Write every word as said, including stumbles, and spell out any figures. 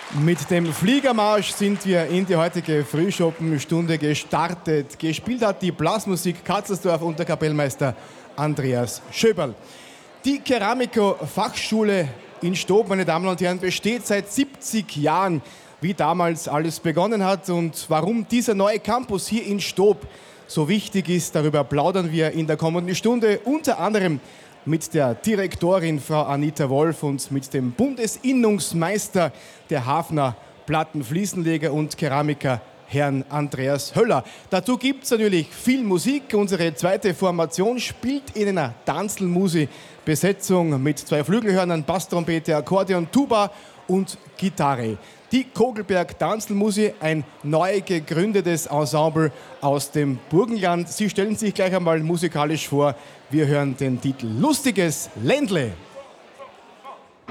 Mit dem Fliegermarsch sind wir in die heutige Frühschoppenstunde gestartet. Gespielt hat die Blasmusik Katzersdorf und der Kapellmeister Andreas Schöberl. Die Keramiko-Fachschule in Stoob, meine Damen und Herren, besteht seit siebzig Jahren, wie damals alles begonnen hat. Und warum dieser neue Campus hier in Stoob so wichtig ist, darüber plaudern wir in der kommenden Stunde, unter anderem mit der Direktorin Frau Anita Wolf und mit dem Bundesinnungsmeister der Hafner Plattenfliesenleger und Keramiker Herrn Andreas Höller. Dazu gibt es natürlich viel Musik. Unsere zweite Formation spielt in einer Tanzelmusi-Besetzung mit zwei Flügelhörnern, Basstrompete, Akkordeon, Tuba und Gitarre. Die Kogelberg Tanzelmusi, ein neu gegründetes Ensemble aus dem Burgenland. Sie stellen sich gleich einmal musikalisch vor. Wir hören den Titel Lustiges Ländle.